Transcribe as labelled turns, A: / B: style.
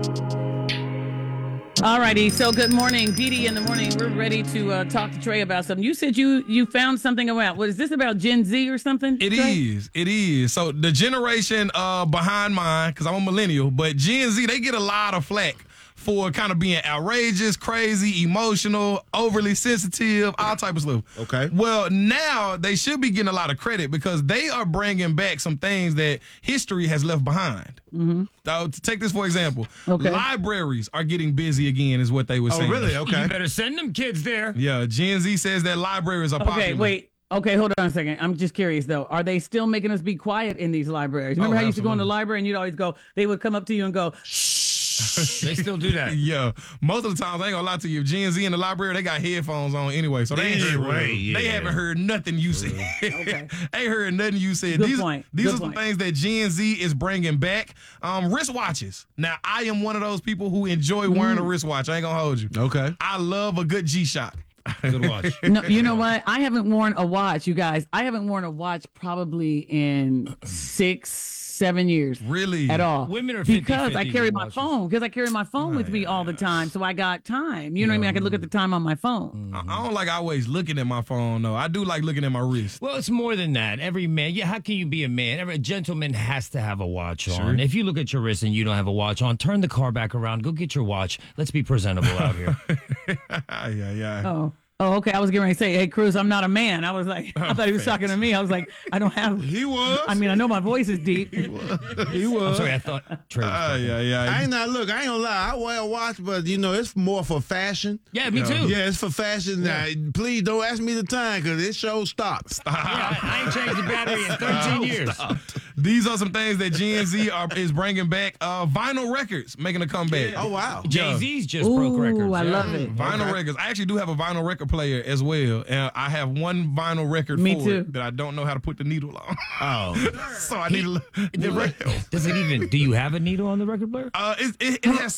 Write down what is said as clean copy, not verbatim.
A: All righty. So good morning, Dee Dee in the morning. We're ready to talk to Trey about something. You said you found something about, what is this about, Gen Z or something?
B: It is. It is. So the generation behind mine, because I'm a millennial, but Gen Z, they get a lot of flack for kind of being outrageous, crazy, emotional, overly sensitive, all type of stuff.
C: Okay.
B: Well, now they should be getting a lot of credit because they are bringing back some things that history has left behind.
A: Mm-hmm.
B: So, to take this for example,
A: Okay.
B: libraries are getting busy again, is what they were saying.
C: Oh, really? Okay.
D: You better send them kids there.
B: Yeah, Gen Z says that libraries are popular.
A: Okay, wait. Okay, hold on a second. I'm just curious though. Are they still making us be quiet in these libraries? Remember how you used to go in the
B: absolutely.
A: library and you'd always go, they would come up to you and go,
D: They still do that.
B: Yeah, most of the times I ain't gonna lie to you. If Gen Z in the library, they got headphones on anyway, so they ain't heard. They haven't heard nothing you said.
A: Okay.
B: Ain't heard nothing you said.
A: Good
B: these
A: point.
B: these
A: Good
B: are some
A: point.
B: things that Gen Z is bringing back. Wristwatches. Now I am one of those people who enjoy wearing a wristwatch. I ain't gonna hold you.
C: Okay.
B: I love a good G-Shock.
D: Good watch.
A: no, you know what? I haven't worn a watch, you guys. I haven't worn a watch probably in 6-7 years.
B: Really?
A: At all.
D: Women are
A: because I
D: 50-50
A: carry
D: with
A: my
D: watches.
A: phone. Because I carry my phone with me all the time, so I got time. You know what I mean? I can look at the time on my phone.
B: I don't like always looking at my phone though. I do like looking at my wrist.
D: Well, it's more than that. Every man, yeah, how can you be a man? Every gentleman has to have a watch on. If you look at your wrist and you don't have a watch on, turn the car back around, go get your watch. Let's be presentable out here.
B: Yeah.
A: Oh, okay. I was getting ready to say, hey, Cruz, I'm not a man. I was like, I thought he was talking to me. I was like, I don't have.
C: He was.
A: I mean, I know my voice is deep.
C: He
D: I'm
C: was.
D: sorry, I thought Trey was talking.
C: I ain't gonna lie. I wear a watch, but it's more for fashion.
D: Yeah, me too.
C: Yeah, it's for fashion. Now, please don't ask me the time because this show stops.
D: Yeah, I ain't changed the battery in 13 years.
B: These are some things that Gen Z is bringing back. Vinyl records making a comeback.
C: Oh wow.
D: Jay-Z's just broke records.
A: Ooh, I love it.
B: Vinyl records. I actually do have a vinyl record player as well. And I have one vinyl record
A: Me
B: for
A: too.
B: it that I don't know how to put the needle on.
C: Oh.
B: So I need to
D: Does it even? Do you have a needle on the record player?
B: it has